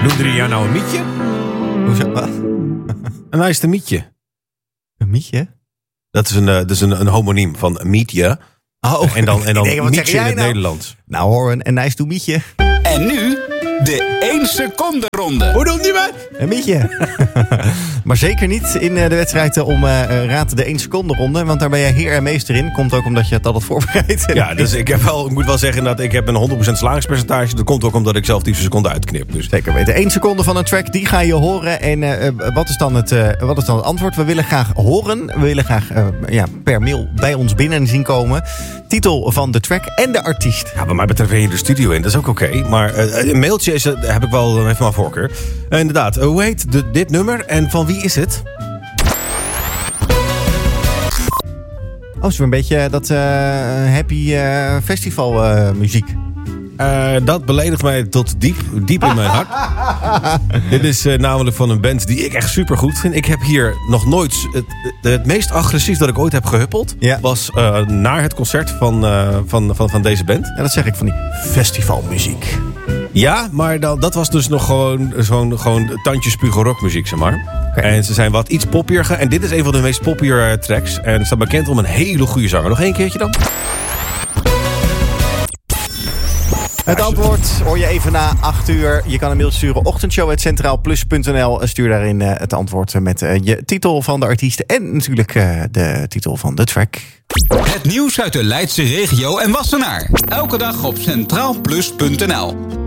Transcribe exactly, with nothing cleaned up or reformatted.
Noemde hij jou nou een mietje? Hoezo? Wat? En hij is een mietje. Een mietje? Dat is een, uh, dat is een, een homoniem van mietje. Oh, en dan, en dan denk, mietje in het nou? Nederlands. Nou hoor, een, een nice to mietje. En nu de één seconde ronde. Hoe noemt hij mij? Een mietje. Maar zeker niet in de wedstrijd om uh, Raad de één seconde ronde. Want daar ben jij heer en meester in. Komt ook omdat je het altijd voorbereidt. Ja, dus ik, heb wel, ik moet wel zeggen dat ik heb een honderd procent slagingspercentage. Dat komt ook omdat ik zelf die seconde uitknip. Dus. Zeker weten. één seconde van een track, die ga je horen. En uh, wat, is dan het, uh, wat is dan het antwoord? We willen graag horen. We willen graag uh, ja, per mail bij ons binnen zien komen. Titel van de track en de artiest. Ja, wat mij betreft ben je de studio in. Dat is ook oké. Okay. Maar uh, een mailtje is, uh, heb ik wel even mijn voorkeur. Uh, inderdaad, uh, hoe heet de, dit nummer en van wie is het? Oh, is weer een beetje dat uh, happy uh, festival uh, muziek. Uh, dat beledigt mij tot diep, diep in mijn hart. Dit is uh, namelijk van een band die ik echt super goed vind. Ik heb hier nog nooit... Het, het meest agressief dat ik ooit heb gehuppeld... Ja. was uh, naar het concert van, uh, van, van, van deze band. Ja, dat zeg ik van die festivalmuziek. Ja, maar dan, dat was dus nog gewoon, gewoon, gewoon tandjes spugen rockmuziek, zeg maar. Okay. En ze zijn wat iets poppier. En dit is een van de meest poppier uh, tracks. En ze staat bekend om een hele goede zanger. Nog één keertje dan. Het antwoord hoor je even na acht uur. Je kan een mail sturen ochtendshow at centraalplus punt n l. Stuur daarin uh, het antwoord met uh, je titel van de artiest en natuurlijk uh, de titel van de track. Het nieuws uit de Leidse regio en Wassenaar. Elke dag op centraalplus punt n l.